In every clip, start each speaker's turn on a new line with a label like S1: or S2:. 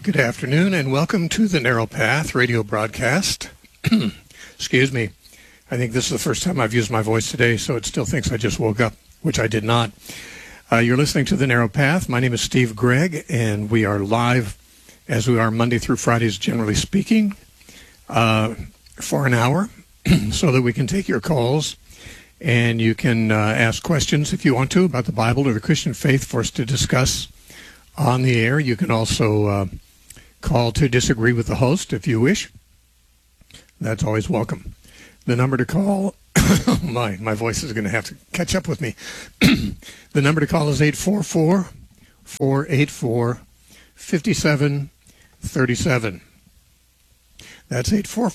S1: Good afternoon and welcome to the Narrow Path radio broadcast. Excuse me. I think this is the first time I've used my voice today, so it still thinks I just woke up, which I did not. You're listening to the Narrow Path. My name is Steve Gregg, and we are live, as we are Monday through Fridays, generally speaking, for an hour, so that we can take your calls, and you can ask questions if you want to about the Bible or the Christian faith for us to discuss on the air. You can also call to disagree with the host if you wish. That's always welcome. The number to call, my voice is going to have to catch up with me. The number to call is 844-484-5737. That's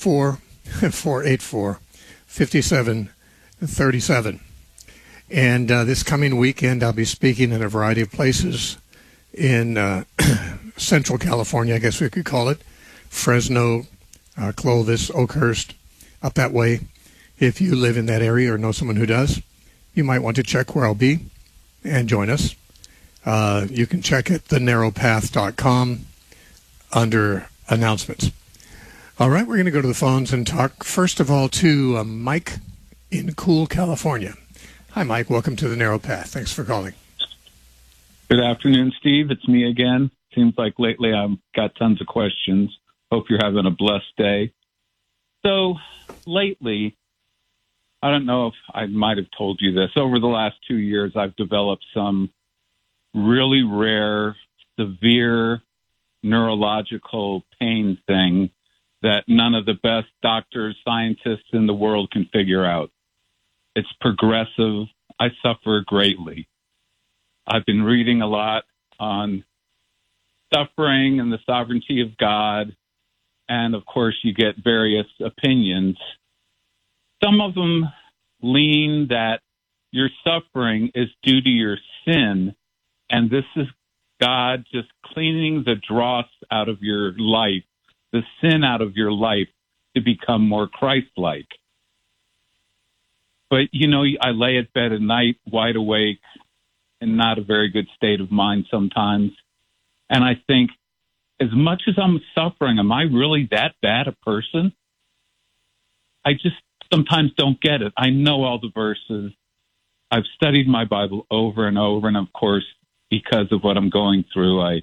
S1: 844-484-5737. And this coming weekend, I'll be speaking in a variety of places in Central California, I guess we could call it. Fresno, Clovis, Oakhurst, up that way. If you live in that area or know someone who does, you might want to check where I'll be and join us. You can check at thenarrowpath.com under announcements. All right, we're going to go to the phones and talk, first of all, to Mike in Cool, California. Hi, Mike. Welcome to the Narrow Path. Thanks for calling.
S2: Good afternoon, Steve. It's me again. Seems like lately I've got tons of questions. Hope you're having a blessed day. So, lately, I don't know if I might have told you this. Over the last 2 years, I've developed some really rare, severe neurological pain thing that none of the best doctors, scientists in the world can figure out. It's progressive. I suffer greatly. I've been reading a lot on suffering and the sovereignty of God. And, of course, you get various opinions. Some of them lean that your suffering is due to your sin, and this is God just cleaning the dross out of your life, the sin out of your life, to become more Christ-like. But, you know, I lay at bed at night wide awake in not a very good state of mind sometimes. And I think, as much as I'm suffering, am I really that bad a person? I just sometimes don't get it. I know all the verses. I've studied my Bible over and over. And, of course, because of what I'm going through, I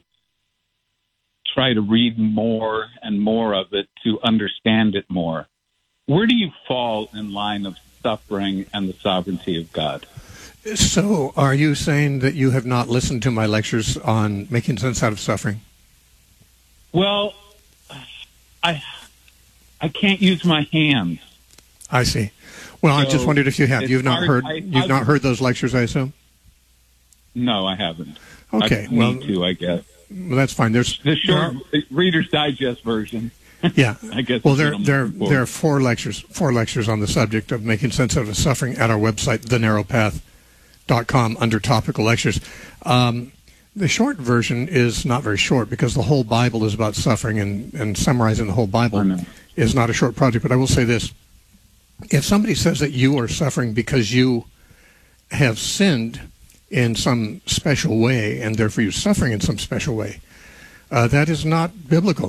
S2: try to read more and more of it to understand it more. Where do you fall in line of suffering and the sovereignty of God?
S1: So are you saying that you have not listened to my lectures on making sense out of suffering?
S2: Well, I can't use my hands.
S1: I see. Well, I just wondered if you have. You've not heard those lectures, I assume?
S2: No, I haven't.
S1: Okay.
S2: I need to, I guess.
S1: Well, that's fine. There's
S2: the short Reader's Digest version.
S1: Yeah.
S2: I guess.
S1: Well, there are four lectures on the subject of making sense out of suffering at our website, thenarrowpath.com, under topical lectures. The short version is not very short because the whole Bible is about suffering, and summarizing the whole Bible is not a short project. But I will say this. If somebody says that you are suffering because you have sinned in some special way, and therefore you're suffering in some special way, that is not biblical.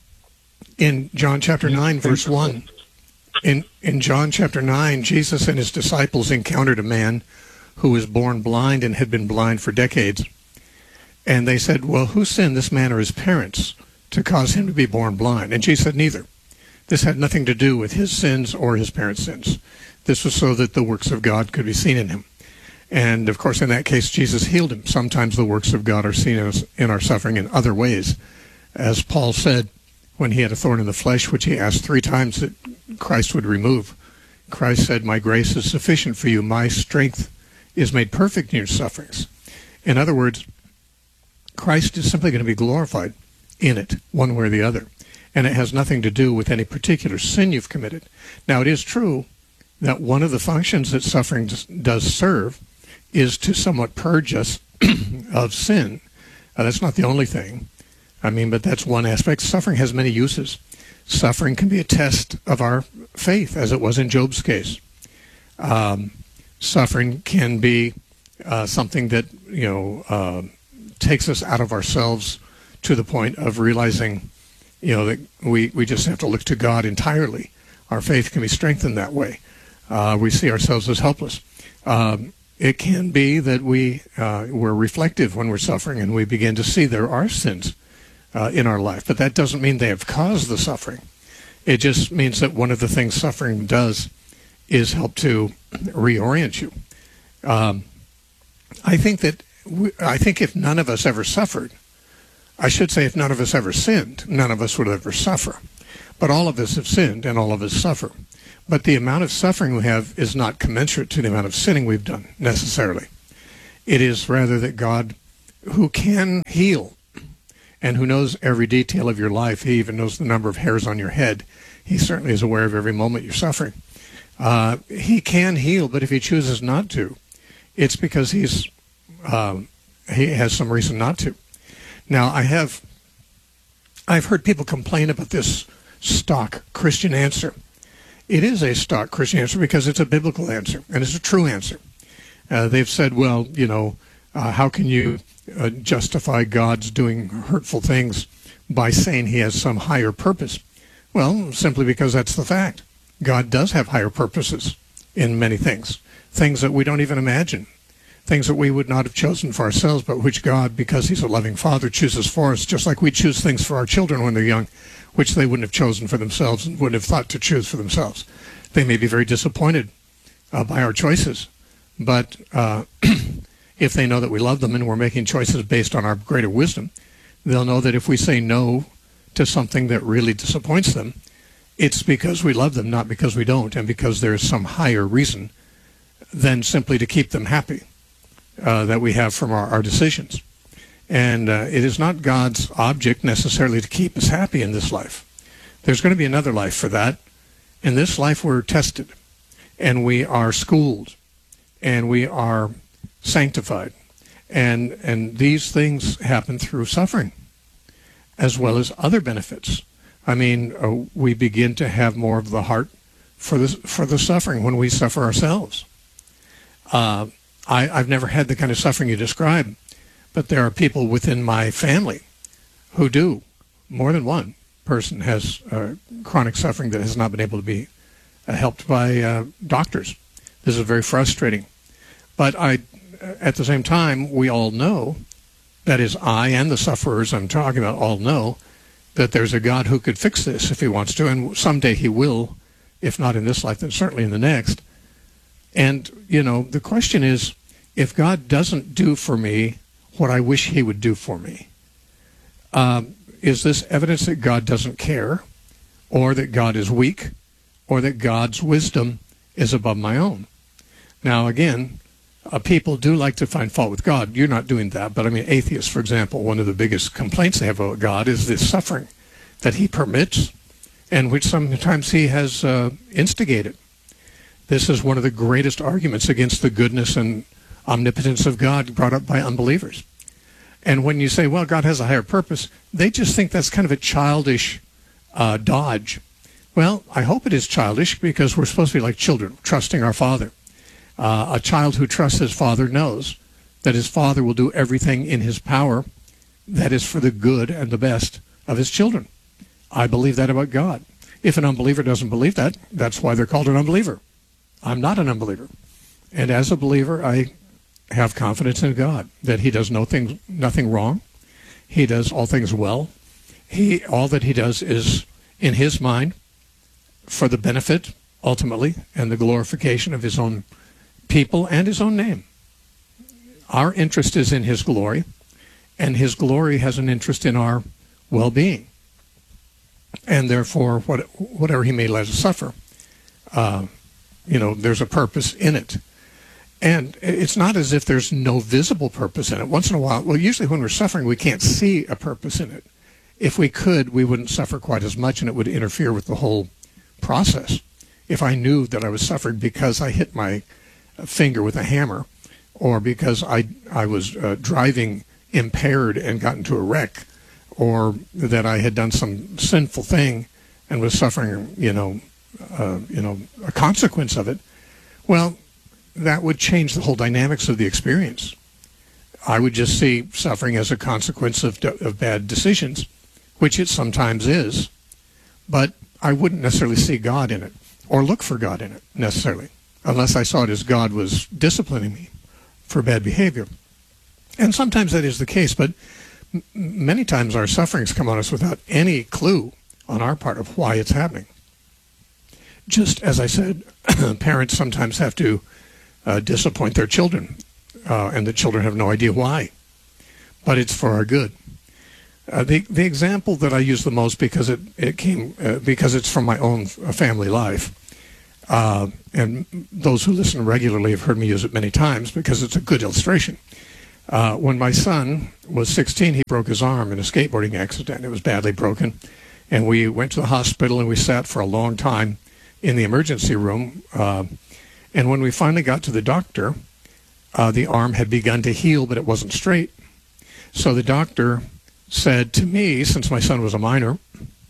S1: In John chapter 9, verse 1, in John chapter 9, Jesus and his disciples encountered a man who was born blind and had been blind for decades. And they said, well, who sinned, this man or his parents, to cause him to be born blind? And Jesus said, neither. This had nothing to do with his sins or his parents' sins. This was so that the works of God could be seen in him. And, of course, in that case, Jesus healed him. Sometimes the works of God are seen in our suffering in other ways. As Paul said when he had a thorn in the flesh, which he asked 3 times that Christ would remove, Christ said, my grace is sufficient for you. My strength is made perfect in your sufferings. In other words, Christ is simply going to be glorified in it, one way or the other. And it has nothing to do with any particular sin you've committed. Now, it is true that one of the functions that suffering does serve is to somewhat purge us of sin. That's not the only thing. I mean, but that's one aspect. Suffering has many uses. Suffering can be a test of our faith, as it was in Job's case. Suffering can be something that, takes us out of ourselves to the point of realizing, that we just have to look to God entirely. Our faith can be strengthened that way. We see ourselves as helpless. It can be that we're reflective when we're suffering, and we begin to see there are sins in our life. But that doesn't mean they have caused the suffering. It just means that one of the things suffering does is help to reorient you. I think if none of us ever suffered, I should say if none of us ever sinned, none of us would ever suffer. But all of us have sinned and all of us suffer. But the amount of suffering we have is not commensurate to the amount of sinning we've done, necessarily. It is rather that God, who can heal and who knows every detail of your life, he even knows the number of hairs on your head. He certainly is aware of every moment you're suffering. He can heal, but if he chooses not to, it's because he has some reason not to. Now, I've heard people complain about this stock Christian answer. It is a stock Christian answer because it's a biblical answer, and it's a true answer. They've said, well, how can you justify God's doing hurtful things by saying he has some higher purpose? Well, simply because that's the fact. God does have higher purposes in many things that we don't even imagine, things that we would not have chosen for ourselves, but which God, because he's a loving father, chooses for us, just like we choose things for our children when they're young, which they wouldn't have chosen for themselves and wouldn't have thought to choose for themselves. They may be very disappointed by our choices, but if they know that we love them and we're making choices based on our greater wisdom, they'll know that if we say no to something that really disappoints them, it's because we love them, not because we don't, and because there is some higher reason than simply to keep them happy that we have from our decisions. And it is not God's object necessarily to keep us happy in this life. There's going to be another life for that. In this life, we're tested, and we are schooled, and we are sanctified. And these things happen through suffering, as well as other benefits. I mean, we begin to have more of the heart for the suffering when we suffer ourselves. I've never had the kind of suffering you describe, but there are people within my family who do. More than one person has chronic suffering that has not been able to be helped by doctors. This is very frustrating. But at the same time, we all know, that is, I and the sufferers I'm talking about all know, that there's a God who could fix this if he wants to, and someday he will, if not in this life, then certainly in the next. And, the question is, if God doesn't do for me what I wish he would do for me, is this evidence that God doesn't care, or that God is weak, or that God's wisdom is above my own? Now, again, people do like to find fault with God. You're not doing that, but I mean, atheists, for example, one of the biggest complaints they have about God is this suffering that he permits, and which sometimes he has instigated. This is one of the greatest arguments against the goodness and omnipotence of God brought up by unbelievers. And when you say, well, God has a higher purpose, they just think that's kind of a childish dodge. Well, I hope it is childish, because we're supposed to be like children, trusting our Father. A child who trusts his father knows that his father will do everything in his power that is for the good and the best of his children. I believe that about God. If an unbeliever doesn't believe that, that's why they're called an unbeliever. I'm not an unbeliever. And as a believer, I have confidence in God that he does nothing wrong. He does all things well. All that he does is, in his mind, for the benefit, ultimately, and the glorification of his own people and his own name. Our interest is in his glory, and his glory has an interest in our well-being. And therefore, whatever he may let us suffer, there's a purpose in it. And it's not as if there's no visible purpose in it. Once in a while, usually when we're suffering, we can't see a purpose in it. If we could, we wouldn't suffer quite as much, and it would interfere with the whole process. If I knew that I was suffering because I hit my finger with a hammer, or because I was driving impaired and got into a wreck, or that I had done some sinful thing and was suffering, a consequence of it, well, that would change the whole dynamics of the experience. I would just see suffering as a consequence of bad decisions, which it sometimes is, but I wouldn't necessarily see God in it or look for God in it necessarily, unless I saw it as God was disciplining me for bad behavior. And sometimes that is the case, but many times our sufferings come on us without any clue on our part of why it's happening. Just as I said, parents sometimes have to disappoint their children, and the children have no idea why, but it's for our good. The example that I use the most because because it's from my own family life, and those who listen regularly have heard me use it many times because it's a good illustration. When my son was 16, he broke his arm in a skateboarding accident. It was badly broken, and we went to the hospital and we sat for a long time in the emergency room. And when we finally got to the doctor, the arm had begun to heal, but it wasn't straight. So the doctor said to me, since my son was a minor,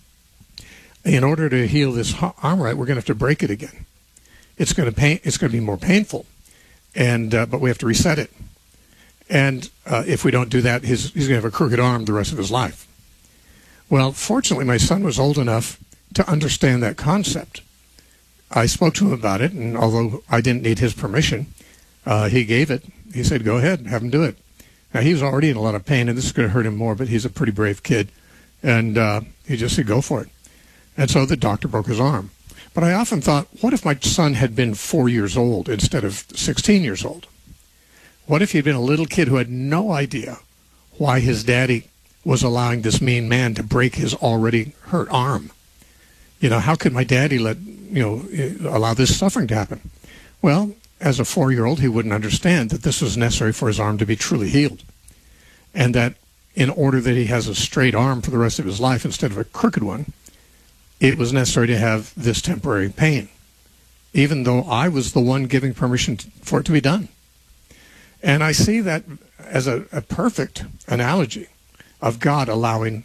S1: in order to heal this arm right, we're going to have to break it again. It's going to be more painful, and but we have to reset it. And if we don't do that, he's going to have a crooked arm the rest of his life. Well, fortunately, my son was old enough to understand that concept. I spoke to him about it, and although I didn't need his permission, he gave it. He said, go ahead, have him do it. Now, he was already in a lot of pain, and this is going to hurt him more, but he's a pretty brave kid. And he just said, go for it. And so the doctor broke his arm. But I often thought, what if my son had been 4 years old instead of 16 years old? What if he'd been a little kid who had no idea why his daddy was allowing this mean man to break his already hurt arm? You know, how could my daddy allow this suffering to happen? Well, as a 4-year-old, he wouldn't understand that this was necessary for his arm to be truly healed. And that in order that he has a straight arm for the rest of his life instead of a crooked one, it was necessary to have this temporary pain, even though I was the one giving permission for it to be done. And I see that as a perfect analogy of God allowing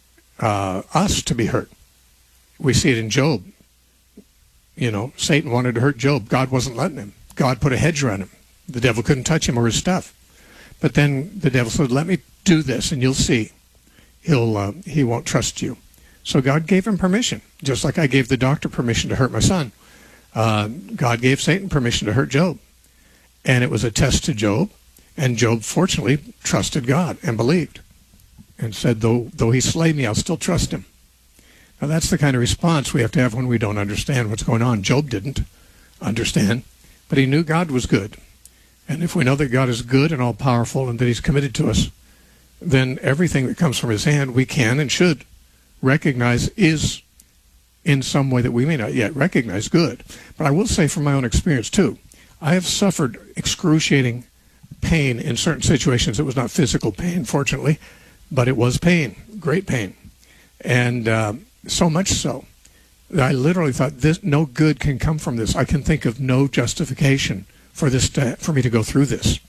S1: us to be hurt. We see it in Job. You know, Satan wanted to hurt Job. God wasn't letting him. God put a hedge around him. The devil couldn't touch him or his stuff. But then the devil said, let me do this and you'll see. He won't trust you. So God gave him permission, just like I gave the doctor permission to hurt my son. God gave Satan permission to hurt Job. And it was a test to Job. And Job, fortunately, trusted God and believed. And said, though he slay me, I'll still trust him. Now, that's the kind of response we have to have when we don't understand what's going on. Job didn't understand, but he knew God was good. And if we know that God is good and all-powerful and that he's committed to us, then everything that comes from his hand we can and should recognize is in some way that we may not yet recognize good. But I will say from my own experience, too, I have suffered excruciating pain in certain situations. It was not physical pain, fortunately, but it was pain, great pain. And so much so that I literally thought, no good can come from this. I can think of no justification for me to go through this.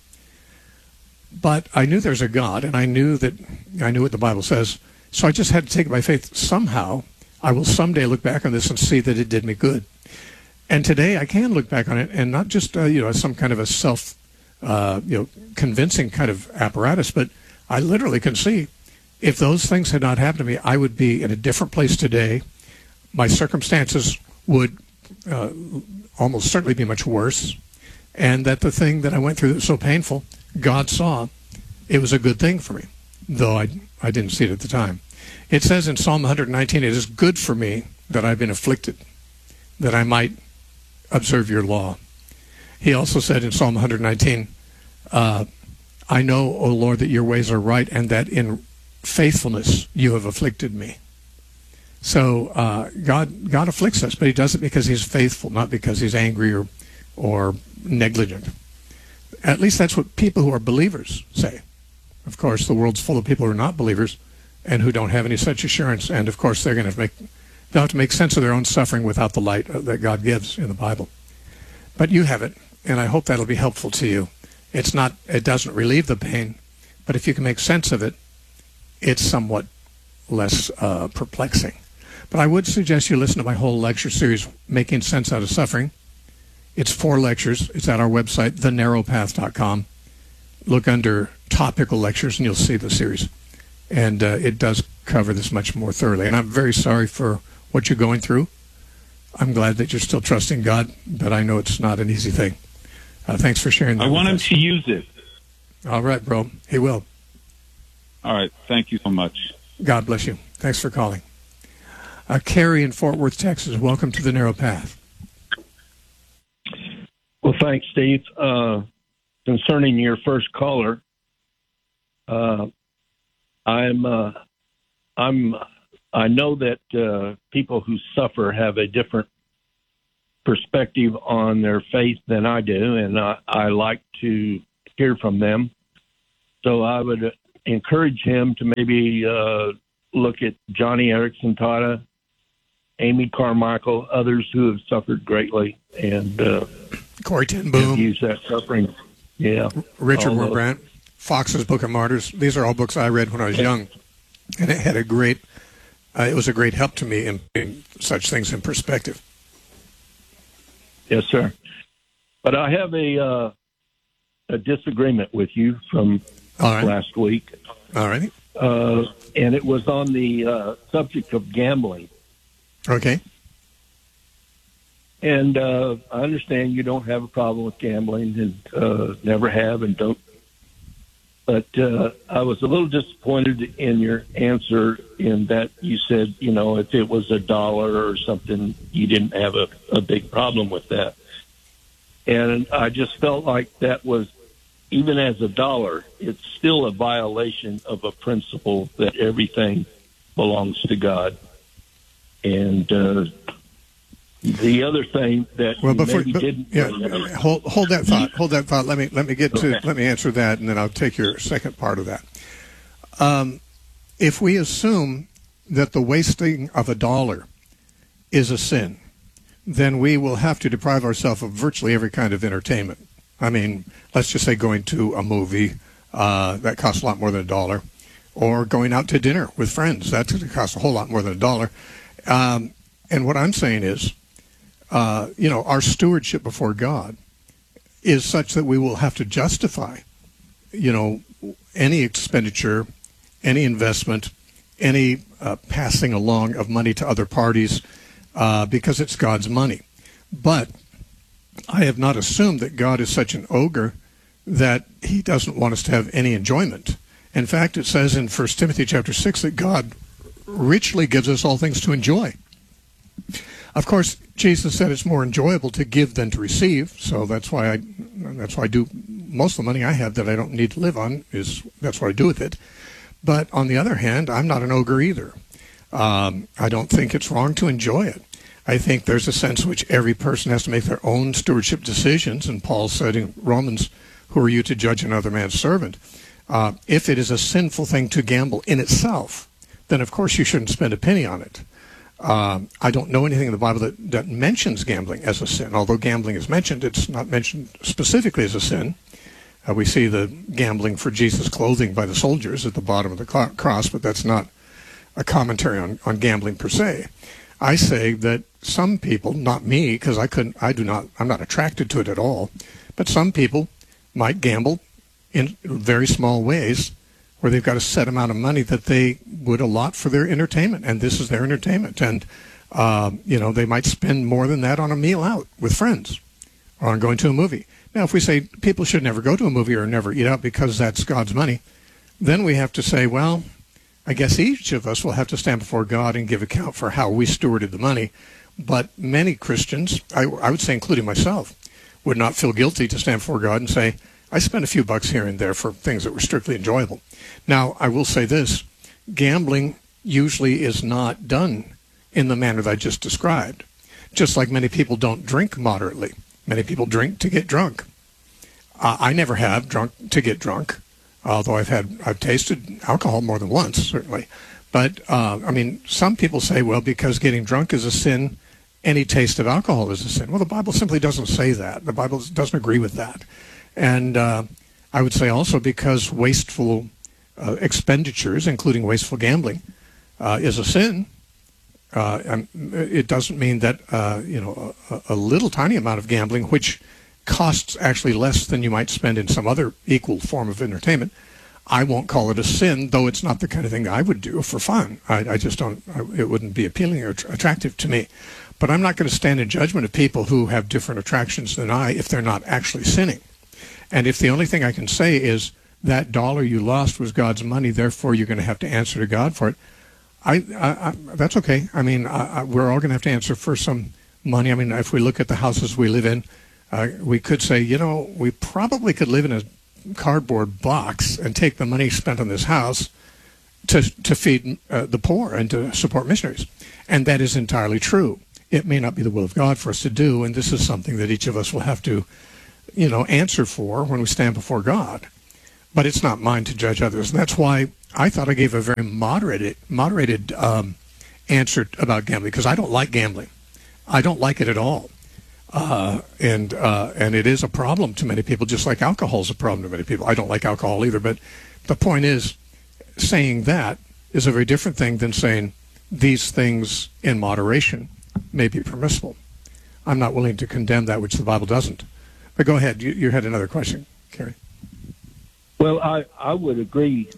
S1: But I knew there's a God, and I knew what the Bible says. So I just had to take it by faith. Somehow, I will someday look back on this and see that it did me good. And today, I can look back on it, and not just as some kind of a convincing kind of apparatus, but I literally can see if those things had not happened to me, I would be in a different place today. My circumstances would almost certainly be much worse, and that the thing that I went through that was so painful, God saw it was a good thing for me, though I didn't see it at the time. It says in Psalm 119, it is good for me that I've been afflicted, that I might observe your law. He also said in Psalm 119, I know, O Lord, that your ways are right, and that in faithfulness you have afflicted me. So God afflicts us, but he does it because he's faithful, not because he's angry or negligent. At least that's what people who are believers say. Of course, the world's full of people who are not believers and who don't have any such assurance. And of course, they'll have to make sense of their own suffering without the light that God gives in the Bible. But you have it, and I hope that'll be helpful to you. It doesn't relieve the pain, but if you can make sense of it, it's somewhat less perplexing. But I would suggest you listen to my whole lecture series, Making Sense Out of Suffering. It's 4 lectures. It's at our website, thenarrowpath.com. look under topical lectures and you'll see the series. And it does cover this much more thoroughly. And I'm very sorry for what you're going through. I'm glad that you're still trusting God, but I know it's not an easy thing. Thanks for sharing that.
S2: I want him
S1: us.
S2: to use it.
S1: All right, bro. He will.
S2: All right. Thank you so much.
S1: God bless you. Thanks for calling. Carrie in Fort Worth, Texas, welcome to the Narrow Path.
S3: Well, thanks, Steve. Concerning your first caller, I know that people who suffer have a different perspective on their faith than I do, and I like to hear from them. So I would encourage him to maybe look at Johnny Erickson Tata, Amy Carmichael, others who have suffered greatly, and
S1: Corey ten Boom,
S3: use that suffering. Yeah,
S1: Richard Wurmbrand, Fox's Book of Martyrs. These are all books I read when I was young, and it had a great. It was a great help to me in putting such things in perspective.
S3: Yes, sir. But I have a disagreement with you from last week.
S1: All right.
S3: And it was on the subject of gambling.
S1: Okay.
S3: And I understand you don't have a problem with gambling and never have and don't. But I was a little disappointed in your answer in that you said, you know, if it was $1 or something, you didn't have a big problem with that. And I just felt like that was, even as $1, it's still a violation of a principle that everything belongs to God. And the other thing that
S1: hold that thought. Hold that thought. Let me answer that, and then I'll take your second part of that. If we assume that the wasting of $1 is a sin, then we will have to deprive ourselves of virtually every kind of entertainment. I mean, let's just say going to a movie that costs a lot more than $1, or going out to dinner with friends that costs a whole lot more than $1. And what I'm saying is, our stewardship before God is such that we will have to justify, any expenditure, any investment, any passing along of money to other parties because it's God's money. But I have not assumed that God is such an ogre that he doesn't want us to have any enjoyment. In fact, it says in 1 Timothy chapter 6 that God richly gives us all things to enjoy. Of course, Jesus said it's more enjoyable to give than to receive, so that's why I do most of the money I have that I don't need to live on that's what I do with it. But on the other hand, I'm not an ogre either. I don't think it's wrong to enjoy it. I think there's a sense in which every person has to make their own stewardship decisions, and Paul said in Romans, "Who are you to judge another man's servant?" If it is a sinful thing to gamble in itself, then of course you shouldn't spend a penny on it. I don't know anything in the Bible that mentions gambling as a sin. Although gambling is mentioned, it's not mentioned specifically as a sin. We see the gambling for Jesus' clothing by the soldiers at the bottom of the cross, but that's not a commentary on gambling per se. I say that some people, not me, because I'm not attracted to it at all, but some people might gamble in very small ways where they've got a set amount of money that they would allot for their entertainment, and this is their entertainment. And, they might spend more than that on a meal out with friends or on going to a movie. Now, if we say people should never go to a movie or never eat out because that's God's money, then we have to say, well, I guess each of us will have to stand before God and give account for how we stewarded the money. But many Christians, I would say including myself, would not feel guilty to stand before God and say, I spent a few bucks here and there for things that were strictly enjoyable. Now, I will say this, gambling usually is not done in the manner that I just described. Just like many people don't drink moderately. Many people drink to get drunk. I never have drunk to get drunk, although I've tasted alcohol more than once, certainly. But, some people say, well, because getting drunk is a sin, any taste of alcohol is a sin. Well, the Bible simply doesn't say that. The Bible doesn't agree with that. And I would say also because wasteful expenditures, including wasteful gambling, is a sin, it doesn't mean that, a little tiny amount of gambling, which costs actually less than you might spend in some other equal form of entertainment, I won't call it a sin, though it's not the kind of thing I would do for fun. I just don't, it wouldn't be appealing or attractive to me. But I'm not going to stand in judgment of people who have different attractions than I if they're not actually sinning. And if the only thing I can say is that dollar you lost was God's money, therefore you're going to have to answer to God for it, that's okay. I mean, we're all going to have to answer for some money. I mean, if we look at the houses we live in, we could say, we probably could live in a cardboard box and take the money spent on this house to feed the poor and to support missionaries. And that is entirely true. It may not be the will of God for us to do, and this is something that each of us will have to, answer for when we stand before God. But it's not mine to judge others. And that's why I thought I gave a very moderated answer about gambling, because I don't like gambling. I don't like it at all. And it is a problem to many people, just like alcohol is a problem to many people. I don't like alcohol either, but the point is, saying that is a very different thing than saying these things in moderation may be permissible. I'm not willing to condemn that which the Bible doesn't. But go ahead. You had another question, Kerry.
S3: Well, I would agree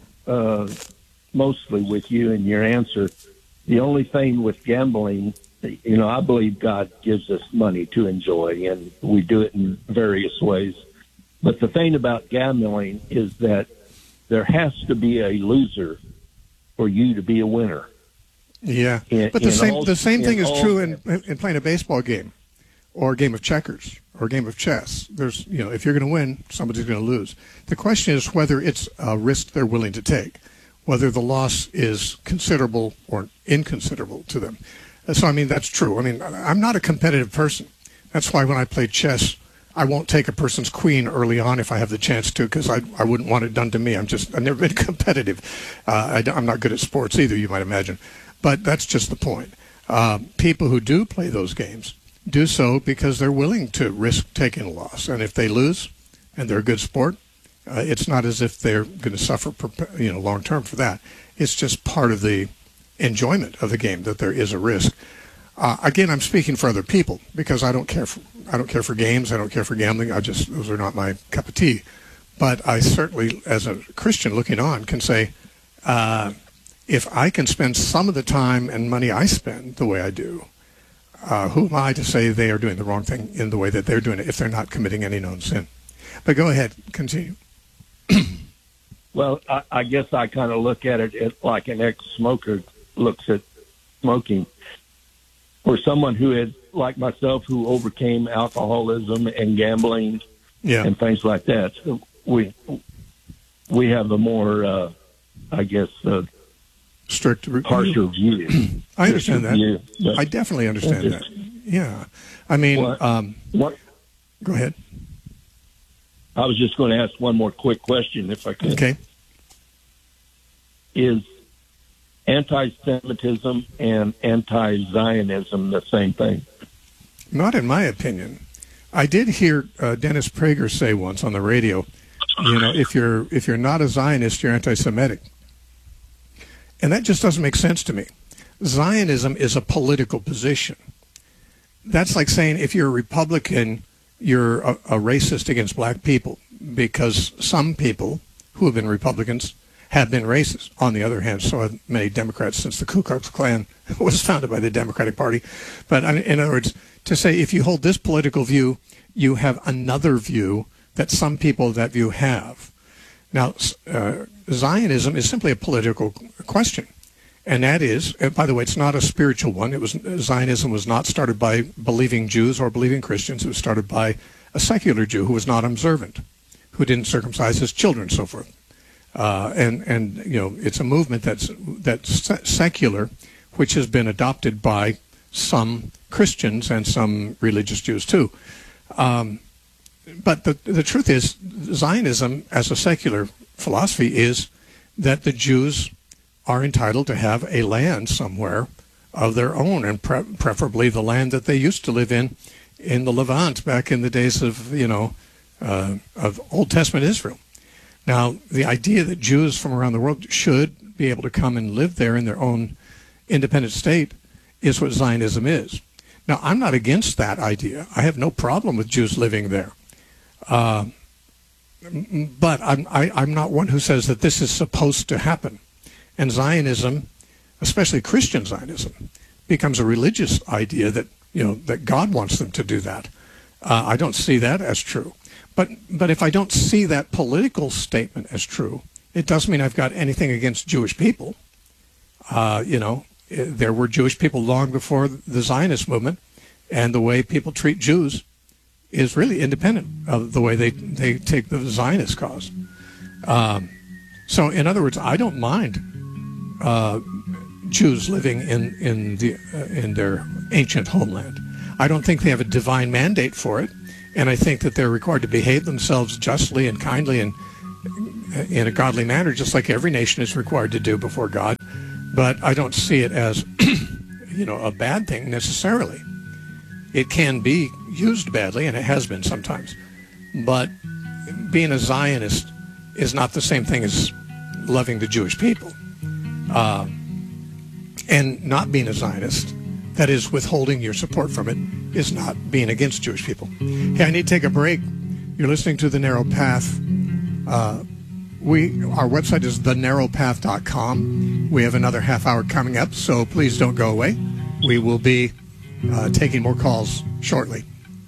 S3: mostly with you in your answer. The only thing with gambling, I believe God gives us money to enjoy, and we do it in various ways. But the thing about gambling is that there has to be a loser for you to be a winner.
S1: Yeah, but the same thing is true in playing a baseball game or a game of checkers or a game of chess. There's, if you're going to win, somebody's going to lose. The question is whether it's a risk they're willing to take, whether the loss is considerable or inconsiderable to them. So, I mean, that's true. I mean, I'm not a competitive person. That's why when I play chess, I won't take a person's queen early on if I have the chance to, because I wouldn't want it done to me. I've never been competitive. I'm not good at sports either, you might imagine. But that's just the point. People who do play those games do so because they're willing to risk taking a loss. And if they lose and they're a good sport, it's not as if they're going to suffer long term for that. It's just part of the enjoyment of the game that there is a risk. Again, I'm speaking for other people because I don't care for games. I don't care for gambling. Those are not my cup of tea. But I certainly, as a Christian looking on, can say, if I can spend some of the time and money I spend the way I do, who am I to say they are doing the wrong thing in the way that they're doing it if they're not committing any known sin? But go ahead, continue.
S3: Well, I guess I kind of look at it like an ex-smoker looks at smoking. For someone who had, like myself, who overcame alcoholism and gambling and things like that, we have a more,
S1: strict,
S3: harsher view.
S1: I understand that. I definitely understand that. Yeah. I mean,
S3: what?
S1: Go ahead.
S3: I was just going to ask one more quick question, if I could.
S1: Okay.
S3: Is anti-Semitism and anti-Zionism the same thing?
S1: Not in my opinion. I did hear Dennis Prager say once on the radio, if you're not a Zionist, you're anti-Semitic. And that just doesn't make sense to me. Zionism is a political position. That's like saying if you're a Republican, you're a racist against black people, because some people who have been Republicans have been racist. On the other hand, so have many Democrats since the Ku Klux Klan was founded by the Democratic Party. But in other words, to say if you hold this political view, you have another view that some people of that view have. Now, Zionism is simply a political question. And that is, by the way, it's not a spiritual one. Zionism was not started by believing Jews or believing Christians. It was started by a secular Jew who was not observant, who didn't circumcise his children, and so forth. And it's a movement that's secular, which has been adopted by some Christians and some religious Jews too. But the truth is, Zionism as a secular philosophy is that the Jews are entitled to have a land somewhere of their own, and preferably the land that they used to live in the Levant back in the days of Old Testament Israel. Now, the idea that Jews from around the world should be able to come and live there in their own independent state is what Zionism is. Now, I'm not against that idea. I have no problem with Jews living there. But I'm not one who says that this is supposed to happen. And Zionism, especially Christian Zionism, becomes a religious idea that, that God wants them to do that. I don't see that as true. But if I don't see that political statement as true, it doesn't mean I've got anything against Jewish people. There were Jewish people long before the Zionist movement, and the way people treat Jews is really independent of the way they take the Zionist cause. So, in other words, I don't mind Jews living in their ancient homeland. I don't think they have a divine mandate for it, and I think that they're required to behave themselves justly and kindly and in a godly manner, just like every nation is required to do before God. But I don't see it as, a bad thing necessarily. It can be used badly, and it has been sometimes. But being a Zionist is not the same thing as loving the Jewish people. And not being a Zionist, that is, withholding your support from it, is not being against Jewish people. Hey, I need to take a break. You're listening to The Narrow Path. Our website is thenarrowpath.com. We have another half hour coming up, so please don't go away. We will be taking more calls shortly.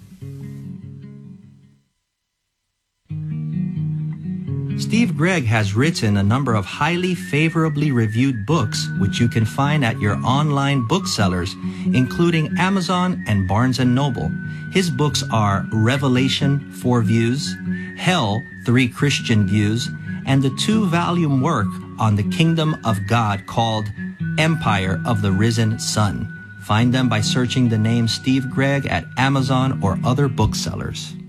S4: Steve Gregg has written a number of highly favorably reviewed books, which you can find at your online booksellers, including Amazon and Barnes & Noble. His books are Revelation, 4 Views, Hell, 3 Christian Views, and the 2-volume work on the Kingdom of God called Empire of the Risen Sun. Find them by searching the name Steve Gregg at Amazon or other booksellers.